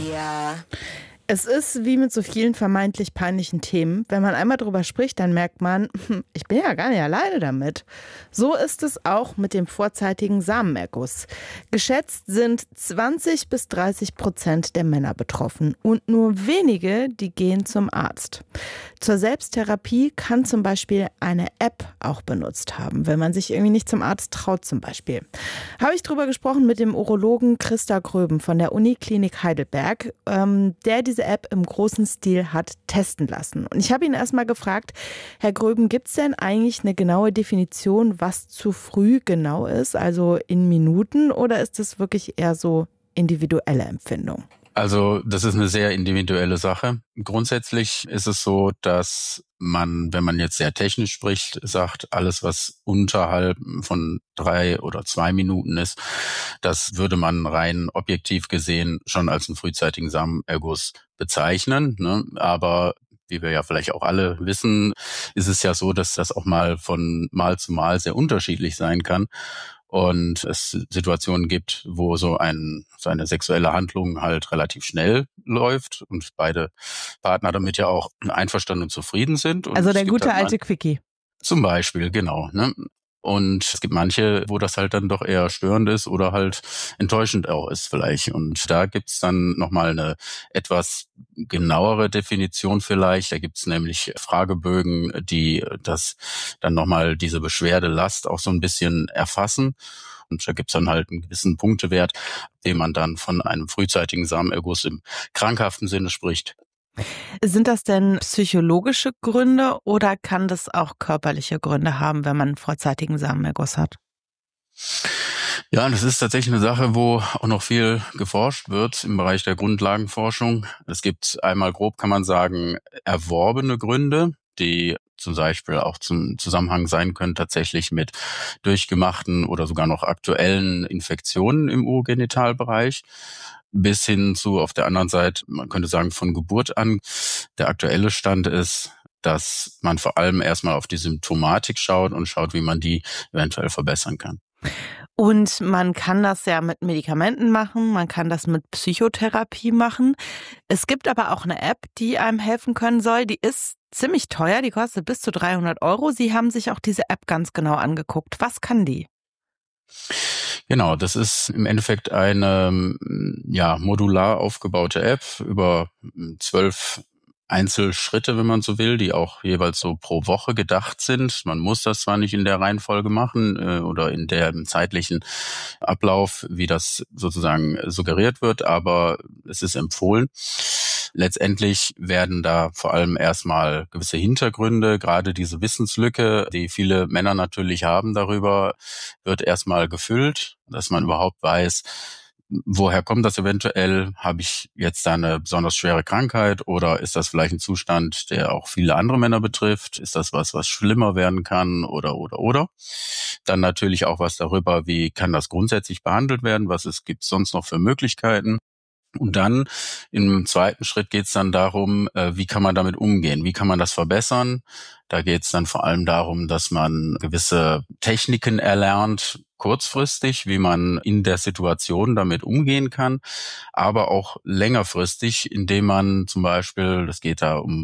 Ja. Es ist wie mit so vielen vermeintlich peinlichen Themen. Wenn man einmal drüber spricht, dann merkt man, ich bin ja gar nicht alleine damit. So ist es auch mit dem vorzeitigen Samenerguss. Geschätzt sind 20-30% der Männer betroffen und nur wenige, die gehen zum Arzt. Zur Selbsttherapie kann zum Beispiel eine App auch benutzt haben, wenn man sich irgendwie nicht zum Arzt traut zum Beispiel. Habe ich drüber gesprochen mit dem Urologen Christa Gröben von der Uniklinik Heidelberg, der diese App im großen Stil hat testen lassen. Und ich habe ihn erstmal gefragt, Herr Gröben, gibt es denn eigentlich eine genaue Definition, was zu früh genau ist, also in Minuten, oder ist das wirklich eher so individuelle Empfindung? Also das ist eine sehr individuelle Sache. Grundsätzlich ist es so, dass man, wenn man jetzt sehr technisch spricht, sagt, alles, was unterhalb von 3 oder 2 Minuten ist, das würde man rein objektiv gesehen schon als einen frühzeitigen Samenerguss bezeichnen, ne? Aber wie wir ja vielleicht auch alle wissen, ist es ja so, dass das auch mal von Mal zu Mal sehr unterschiedlich sein kann. Und es Situationen gibt, wo so eine sexuelle Handlung halt relativ schnell läuft und beide Partner damit ja auch einverstanden und zufrieden sind. Und also der gute alte Quickie. Zum Beispiel, genau, ne? Und es gibt manche, wo das halt dann doch eher störend ist oder halt enttäuschend auch ist vielleicht. Und da gibt's dann nochmal eine etwas genauere Definition vielleicht. Da gibt's nämlich Fragebögen, die das dann nochmal diese Beschwerdelast auch so ein bisschen erfassen. Und da gibt's dann halt einen gewissen Punktewert, den man dann von einem frühzeitigen Samenerguss im krankhaften Sinne spricht. Sind das denn psychologische Gründe oder kann das auch körperliche Gründe haben, wenn man einen vorzeitigen Samenerguss hat? Ja, das ist tatsächlich eine Sache, wo auch noch viel geforscht wird im Bereich der Grundlagenforschung. Es gibt einmal grob, kann man sagen, erworbene Gründe, die zum Beispiel auch zum Zusammenhang sein können tatsächlich mit durchgemachten oder sogar noch aktuellen Infektionen im Urogenitalbereich. Bis hin zu, auf der anderen Seite, man könnte sagen, von Geburt an. Der aktuelle Stand ist, dass man vor allem erstmal auf die Symptomatik schaut und schaut, wie man die eventuell verbessern kann. Und man kann das ja mit Medikamenten machen, man kann das mit Psychotherapie machen. Es gibt aber auch eine App, die einem helfen können soll. Die ist ziemlich teuer, die kostet bis zu 300 Euro. Sie haben sich auch diese App ganz genau angeguckt. Was kann die? Genau, das ist im Endeffekt eine modular aufgebaute App über 12 Einzelschritte, wenn man so will, die auch jeweils so pro Woche gedacht sind. Man muss das zwar nicht in der Reihenfolge machen oder in dem zeitlichen Ablauf, wie das sozusagen suggeriert wird, aber es ist empfohlen. Letztendlich werden da vor allem erstmal gewisse Hintergründe, gerade diese Wissenslücke, die viele Männer natürlich haben darüber, wird erstmal gefüllt, dass man überhaupt weiß, woher kommt das eventuell? Habe ich jetzt da eine besonders schwere Krankheit oder ist das vielleicht ein Zustand, der auch viele andere Männer betrifft? Ist das was schlimmer werden kann oder? Dann natürlich auch was darüber, wie kann das grundsätzlich behandelt werden? Gibt's sonst noch für Möglichkeiten? Und dann im zweiten Schritt geht es dann darum, wie kann man damit umgehen? Wie kann man das verbessern? Da geht es dann vor allem darum, dass man gewisse Techniken erlernt, kurzfristig, wie man in der Situation damit umgehen kann, aber auch längerfristig, indem man zum Beispiel, das geht da um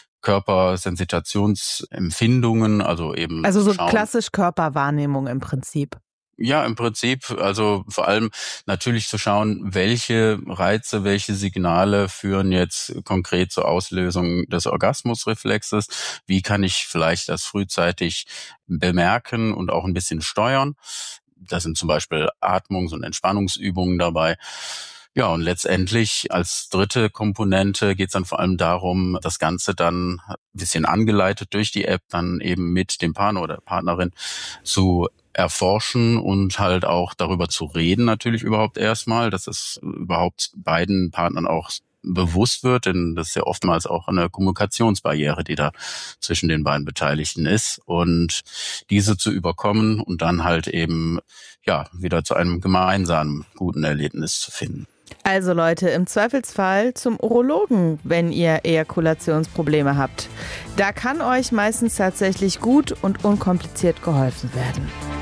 Körpersensitationsempfindungen, also so klassisch Körperwahrnehmung im Prinzip. Ja, im Prinzip, also vor allem natürlich zu schauen, welche Reize, welche Signale führen jetzt konkret zur Auslösung des Orgasmusreflexes. Wie kann ich vielleicht das frühzeitig bemerken und auch ein bisschen steuern? Da sind zum Beispiel Atmungs- und Entspannungsübungen dabei. Ja, und letztendlich als dritte Komponente geht es dann vor allem darum, das Ganze dann ein bisschen angeleitet durch die App dann eben mit dem Partner oder Partnerin zu erforschen und halt auch darüber zu reden natürlich überhaupt erstmal, dass es überhaupt beiden Partnern auch bewusst wird, denn das ist ja oftmals auch eine Kommunikationsbarriere, die da zwischen den beiden Beteiligten ist und diese zu überkommen und dann halt eben wieder zu einem gemeinsamen guten Erlebnis zu finden. Also Leute, im Zweifelsfall zum Urologen, wenn ihr Ejakulationsprobleme habt. Da kann euch meistens tatsächlich gut und unkompliziert geholfen werden.